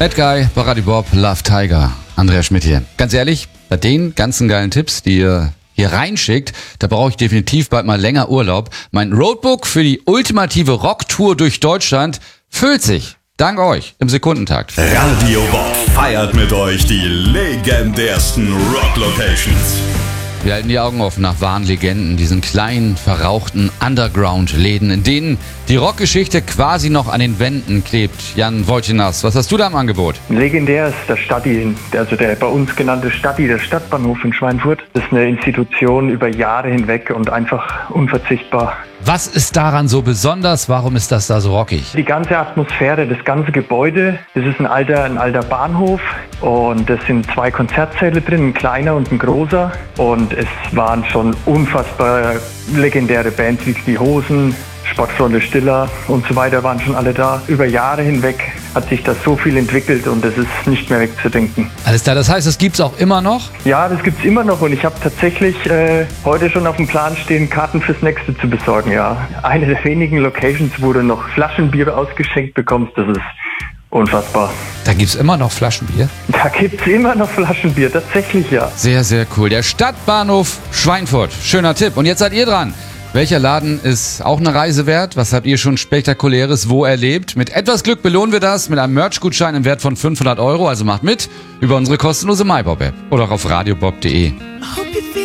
Bad Guy, Baradi Bob, Love Tiger. Andreas Schmidt hier. Ganz ehrlich, bei den ganzen geilen Tipps, die ihr hier reinschickt, da brauche ich definitiv bald mal länger Urlaub. Mein Roadbook für die ultimative Rocktour durch Deutschland füllt sich. Dank euch im Sekundentakt. Radio Bob feiert mit euch die legendärsten Rock-Locations. Wir halten die Augen offen nach wahren Legenden, diesen kleinen, verrauchten Underground-Läden, in denen die Rockgeschichte quasi noch an den Wänden klebt. Jan Wojcinas, was hast du da im Angebot? Legendär ist der Stadti, also der bei uns genannte Stadti, der Stadtbahnhof in Schweinfurt. Das ist eine Institution über Jahre hinweg und einfach unverzichtbar. Was ist daran so besonders? Warum ist das da so rockig? Die ganze Atmosphäre, das ganze Gebäude, das ist ein alter Bahnhof und es sind 2 Konzertsäle drin, ein kleiner und ein großer. Und es waren schon unfassbar legendäre Bands wie die Hosen, Sportfreunde Stiller und so weiter waren schon alle da. Über Jahre hinweg hat sich das so viel entwickelt und es ist nicht mehr wegzudenken. Alles klar, das heißt, es gibt's auch immer noch? Ja, das gibt's immer noch und ich habe tatsächlich heute schon auf dem Plan stehen, Karten fürs nächste zu besorgen. Ja, eine der wenigen Locations, wo du noch Flaschenbier ausgeschenkt bekommst, das ist unfassbar. Da gibt's immer noch Flaschenbier? Da gibt's immer noch Flaschenbier, tatsächlich ja. Sehr, sehr cool. Der Stadtbahnhof Schweinfurt. Schöner Tipp. Und jetzt seid ihr dran. Welcher Laden ist auch eine Reise wert? Was habt ihr schon Spektakuläres wo erlebt? Mit etwas Glück belohnen wir das mit einem Merch-Gutschein im Wert von 500 €. Also macht mit über unsere kostenlose MyBob-App oder auch auf radiobob.de.